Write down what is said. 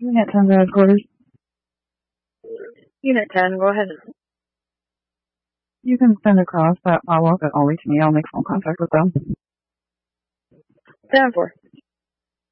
Unit 10 to headquarters. Unit 10, go ahead. You can send across that follow-up and I'll reach me. I'll make phone contact with them. 10-4.